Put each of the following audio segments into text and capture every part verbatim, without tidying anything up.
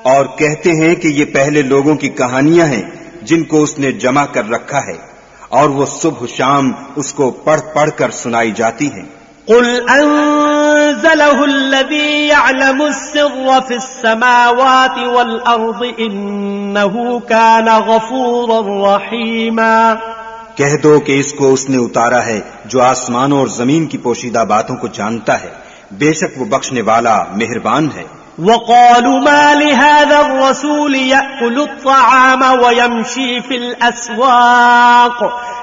اور کہتے ہیں کہ یہ پہلے لوگوں کی کہانیاں ہیں جن کو اس نے جمع کر رکھا ہے اور وہ صبح شام اس کو پڑھ پڑھ کر سنائی جاتی ہیں۔ قل انزله الذي يعلم السر في السماوات والارض انه كان غفورا رحيما۔ کہہ دو کہ اس کو اس نے اتارا ہے جو آسمانوں اور زمین کی پوشیدہ باتوں کو جانتا ہے، بے شک وہ بخشنے والا مہربان ہے۔ وقالوا ما لهذا الرسول يأكل الطعام ويمشي في الأسواق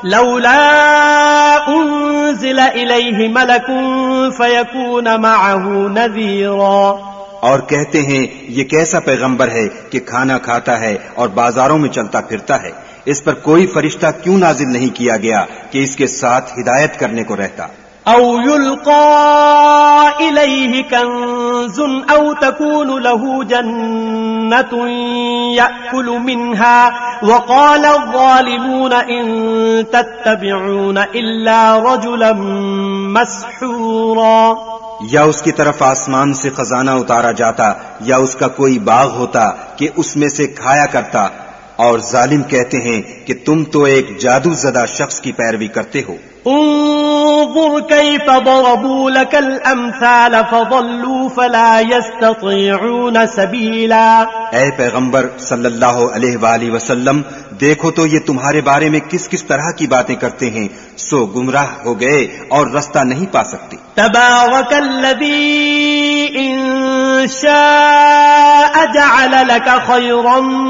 لولا أنزل إليه ملك فيكون معه نذيرا۔ اور کہتے ہیں یہ کیسا پیغمبر ہے کہ کھانا کھاتا ہے اور بازاروں میں چلتا پھرتا ہے، اس پر کوئی فرشتہ کیوں نازل نہیں کیا گیا کہ اس کے ساتھ ہدایت کرنے کو رہتا؟ او يلقى إليه كنز او تكون له جنة يأكل منها وقال الظالمون ان تتبعون الا رجلا مسحورا۔ یا اس کی طرف آسمان سے خزانہ اتارا جاتا یا اس کا کوئی باغ ہوتا کہ اس میں سے کھایا کرتا، اور ظالم کہتے ہیں کہ تم تو ایک جادو زدہ شخص کی پیروی کرتے ہو۔ انظر كيف ضربوا لك الامثال فضلوا فلا يستطيعون سبيلا۔ اے پیغمبر صلی اللہ علیہ وآلہ وسلم، دیکھو تو یہ تمہارے بارے میں کس کس طرح کی باتیں کرتے ہیں، سو گمراہ ہو گئے اور رستہ نہیں پا سکتے۔ تبارك الذي ان شاء جعل لك خيرا